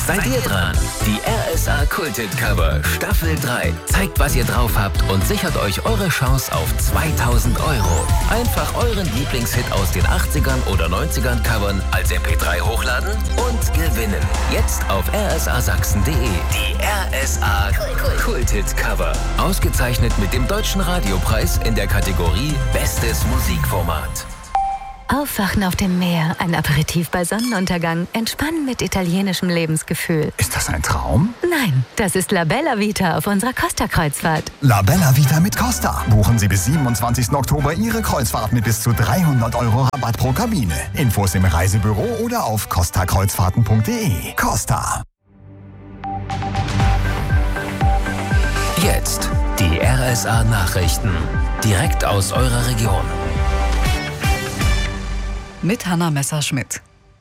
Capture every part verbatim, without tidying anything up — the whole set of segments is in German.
seid ihr dran. Die R S A Kulthit Cover Staffel drei. Zeigt, was ihr drauf habt und sichert euch eure Chance auf zweitausend Euro. Einfach euren Lieblingshit aus den achtzigern oder neunzigern covern, als M P drei hochladen und gewinnen. Jetzt auf r s a sachsen punkt de. Die R S A Kulthit Cover. Ausgezeichnet mit dem Deutschen Radiopreis in der Kategorie Bestes Musikformat. Aufwachen auf dem Meer, ein Aperitif bei Sonnenuntergang, entspannen mit italienischem Lebensgefühl. Ist das ein Traum? Nein, das ist La Bella Vita auf unserer Costa-Kreuzfahrt. La Bella Vita mit Costa. Buchen Sie bis siebenundzwanzigsten Oktober Ihre Kreuzfahrt mit bis zu dreihundert Euro Rabatt pro Kabine. Infos im Reisebüro oder auf costa kreuzfahrten punkt de. Costa. Jetzt die R S A Nachrichten. Direkt aus eurer Region. Mit Hanna Messerschmidt.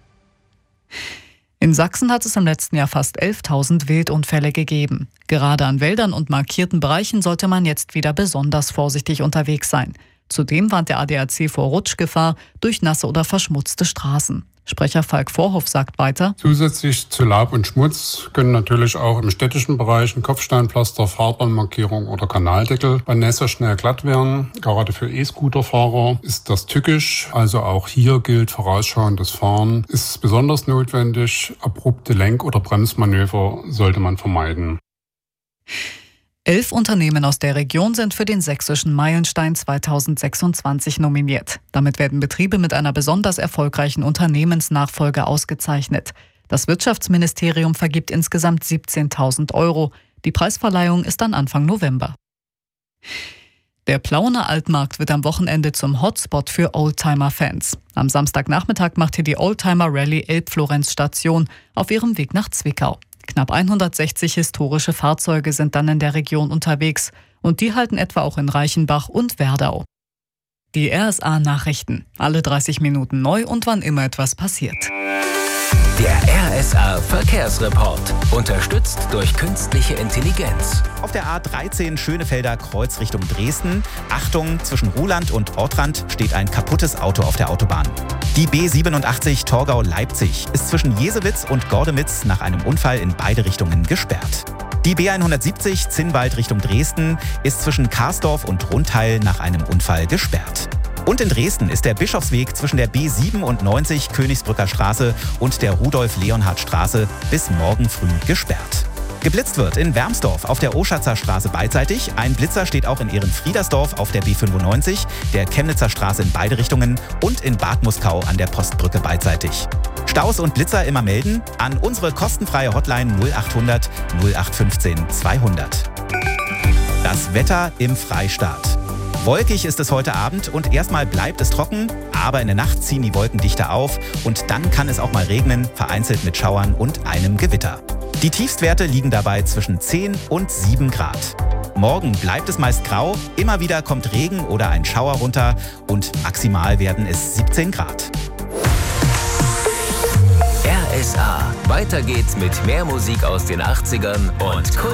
In Sachsen hat es im letzten Jahr fast elftausend Wildunfälle gegeben. Gerade an Wäldern und markierten Bereichen sollte man jetzt wieder besonders vorsichtig unterwegs sein. Zudem warnt der A D A C vor Rutschgefahr durch nasse oder verschmutzte Straßen. Sprecher Falk Vorhoff sagt weiter: Zusätzlich zu Laub und Schmutz können natürlich auch im städtischen Bereich ein Kopfsteinpflaster, Fahrbahnmarkierung oder Kanaldeckel bei Nässe schnell glatt werden. Gerade für E-Scooter-Fahrer ist das tückisch. Also auch hier gilt vorausschauendes Fahren ist besonders notwendig. Abrupte Lenk- oder Bremsmanöver sollte man vermeiden. Elf Unternehmen aus der Region sind für den Sächsischen Meilenstein zweitausendsechsundzwanzig nominiert. Damit werden Betriebe mit einer besonders erfolgreichen Unternehmensnachfolge ausgezeichnet. Das Wirtschaftsministerium vergibt insgesamt siebzehntausend Euro. Die Preisverleihung ist dann Anfang November. Der Plauener Altmarkt wird am Wochenende zum Hotspot für Oldtimer-Fans. Am Samstagnachmittag macht hier die Oldtimer Rallye Elbflorenz Station auf ihrem Weg nach Zwickau. Knapp hundertsechzig historische Fahrzeuge sind dann in der Region unterwegs und die halten etwa auch in Reichenbach und Werdau. Die R S A Nachrichten. Alle dreißig Minuten neu und wann immer etwas passiert. Der R S A Verkehrsreport. Unterstützt durch künstliche Intelligenz. Auf der A dreizehn Schönefelder Kreuz Richtung Dresden. Achtung, zwischen Ruhland und Ortrand steht ein kaputtes Auto auf der Autobahn. Die B siebenundachtzig Torgau-Leipzig ist zwischen Jesewitz und Gordemitz nach einem Unfall in beide Richtungen gesperrt. Die B hundertsiebzig Zinnwald Richtung Dresden ist zwischen Karsdorf und Rundheil nach einem Unfall gesperrt. Und in Dresden ist der Bischofsweg zwischen der B siebenundneunzig Königsbrücker Straße und der Rudolf-Leonhard-Straße bis morgen früh gesperrt. Geblitzt wird in Wermsdorf auf der Oschatzer Straße beidseitig. Ein Blitzer steht auch in Ehrenfriedersdorf auf der B fünfundneunzig, der Chemnitzer Straße in beide Richtungen und in Bad Muskau an der Postbrücke beidseitig. Staus und Blitzer immer melden an unsere kostenfreie Hotline null achthundert null acht fünfzehn zweihundert. Das Wetter im Freistaat. Wolkig ist es heute Abend und erstmal bleibt es trocken, aber in der Nacht ziehen die Wolken dichter auf und dann kann es auch mal regnen, vereinzelt mit Schauern und einem Gewitter. Die Tiefstwerte liegen dabei zwischen zehn und sieben Grad. Morgen bleibt es meist grau, immer wieder kommt Regen oder ein Schauer runter und maximal werden es siebzehn Grad. R S A. Weiter geht's mit mehr Musik aus den achtzigern und